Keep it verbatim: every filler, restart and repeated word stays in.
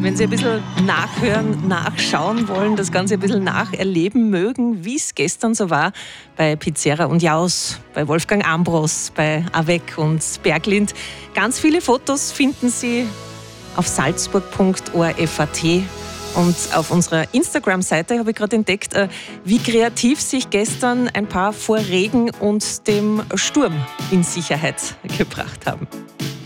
Wenn Sie ein bisschen nachhören, nachschauen wollen, das Ganze ein bisschen nacherleben mögen, wie es gestern so war bei Pizzera und Jaus, bei Wolfgang Ambros, bei Avec und Berglind. Ganz viele Fotos finden Sie auf salzburg punkt orf.at. Und auf unserer Instagram-Seite habe ich gerade entdeckt, wie kreativ sich gestern ein paar vor Regen und dem Sturm in Sicherheit gebracht haben.